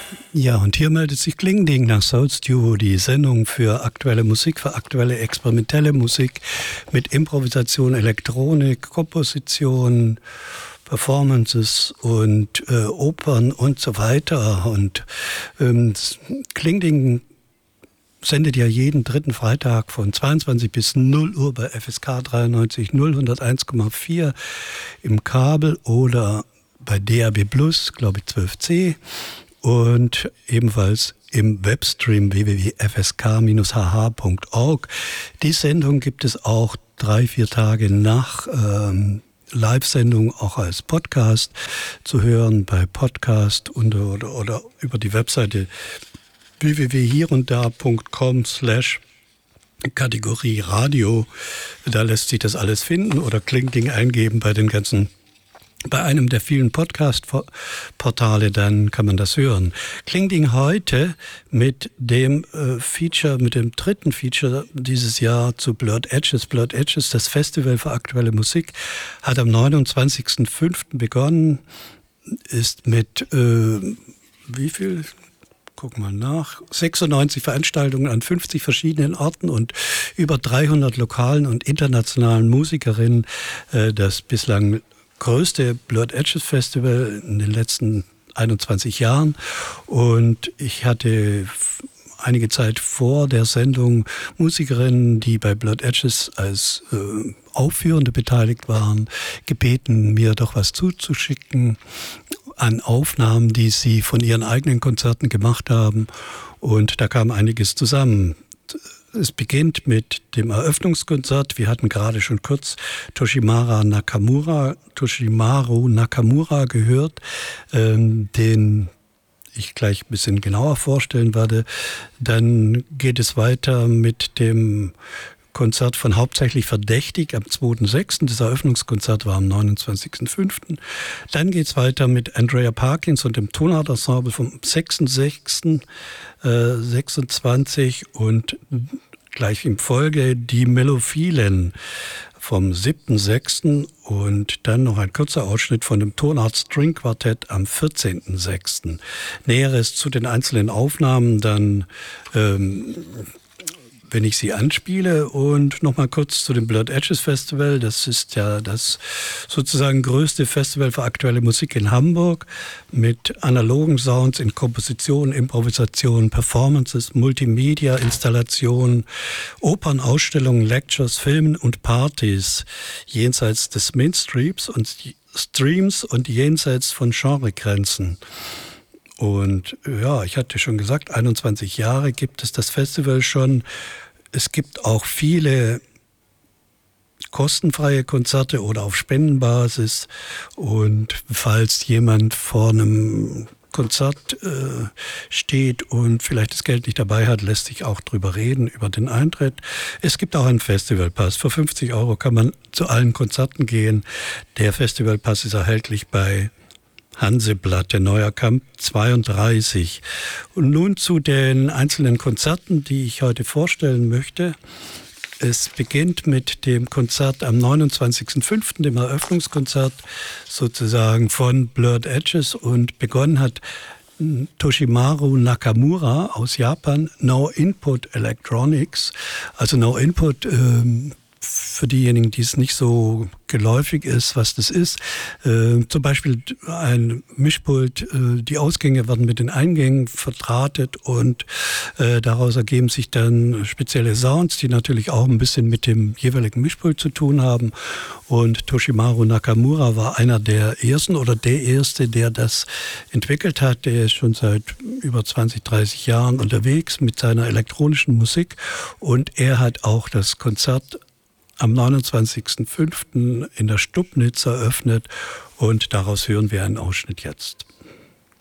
Ja, und hier meldet sich Klingding nach Soul Studio, die Sendung für aktuelle Musik, für aktuelle experimentelle Musik mit Improvisation, Elektronik, Komposition, Performances und Opern und so weiter. Und Klingding sendet ja jeden dritten Freitag von 22 bis 0 Uhr bei FSK 93 0101,4 im Kabel oder bei DAB+, glaube ich 12C. Und ebenfalls im Webstream www.fsk-hh.org. Die Sendung gibt es auch 3-4 Tage nach Live-Sendung auch als Podcast zu hören bei Podcast oder über die Webseite www.hierundda.com/Kategorie Radio. Da lässt sich das alles finden oder Klingding eingeben bei einem der vielen Podcast-Portale, dann kann man das hören. Klingding heute mit dem mit dem dritten Feature dieses Jahr zu Blurred Edges. Blurred Edges, das Festival für aktuelle Musik, hat am 29.05. begonnen, ist mit, wie viel? Guck mal nach. 96 Veranstaltungen an 50 verschiedenen Orten und über 300 lokalen und internationalen Musikerinnen. Das bislang größte Blurred Edges Festival in den letzten 21 Jahren. Und ich hatte einige Zeit vor der Sendung Musikerinnen, die bei Blurred Edges als Aufführende beteiligt waren, gebeten, mir doch was zuzuschicken an Aufnahmen, die sie von ihren eigenen Konzerten gemacht haben. Und da kam einiges zusammen. Es beginnt mit dem Eröffnungskonzert. Wir hatten gerade schon kurz Toshimaru Nakamura gehört, den ich gleich ein bisschen genauer vorstellen werde. Dann geht es weiter mit dem Konzert von Hauptsächlich Verdächtig am 2.6. Das Eröffnungskonzert war am 29.5. Dann geht es weiter mit Andrea Parkins und dem Tonart-Ensemble vom 6.6.26 und gleich in Folge die Mellophilen vom 7.6. und dann noch ein kurzer Ausschnitt von dem Tonart String Quartett am 14.6. Näheres zu den einzelnen Aufnahmen dann wenn ich sie anspiele. Und nochmal kurz zu dem Blurred Edges Festival. Das ist ja das sozusagen größte Festival für aktuelle Musik in Hamburg mit analogen Sounds in Komposition, Improvisation, Performances, Multimedia, Installationen, Opernausstellungen, Lectures, Filmen und Partys jenseits des Mainstreams und jenseits von Genregrenzen. Und ja, ich hatte schon gesagt, 21 Jahre gibt es das Festival schon. Es gibt auch viele kostenfreie Konzerte oder auf Spendenbasis. Und falls jemand vor einem Konzert steht und vielleicht das Geld nicht dabei hat, lässt sich auch drüber reden, über den Eintritt. Es gibt auch einen Festivalpass. Für 50 € kann man zu allen Konzerten gehen. Der Festivalpass ist erhältlich bei Hanseblatt, der Neuer Kamp 32. Und nun zu den einzelnen Konzerten, die ich heute vorstellen möchte. Es beginnt mit dem Konzert am 29.05., dem Eröffnungskonzert sozusagen von Blurred Edges, und begonnen hat Toshimaru Nakamura aus Japan, No Input Electronics. Also No Input, für diejenigen, die es nicht so geläufig ist, was das ist. Zum Beispiel ein Mischpult, die Ausgänge werden mit den Eingängen verdrahtet und daraus ergeben sich dann spezielle Sounds, die natürlich auch ein bisschen mit dem jeweiligen Mischpult zu tun haben. Und Toshimaru Nakamura war einer der ersten oder der erste, der das entwickelt hat. Der ist schon seit über 20, 30 Jahren unterwegs mit seiner elektronischen Musik, und er hat auch das Konzert am 29.05. in der Stubnitz eröffnet, und daraus hören wir einen Ausschnitt jetzt.